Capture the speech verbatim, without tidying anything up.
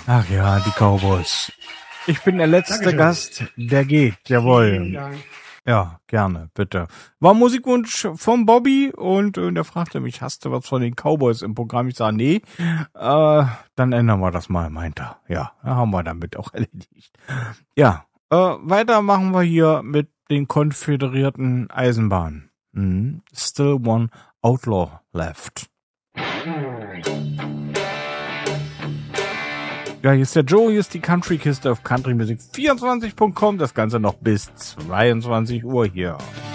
Ach ja, die Cowboys. Ich bin der letzte Dankeschön. Gast, der geht, jawohl. Vielen Dank. Ja, gerne, bitte. War Musikwunsch vom Bobby und äh, der fragte mich, hast du was von den Cowboys im Programm? Ich sage, nee, äh, dann ändern wir das mal, meint er. Ja, haben wir damit auch erledigt. Ja, äh, weiter machen wir hier mit den konföderierten Eisenbahnen. Mhm. Still one outlaw left. Ja, hier ist der Joe, hier ist die Country-Kiste auf country music vierundzwanzig punkt com. Das Ganze noch bis zweiundzwanzig Uhr hier.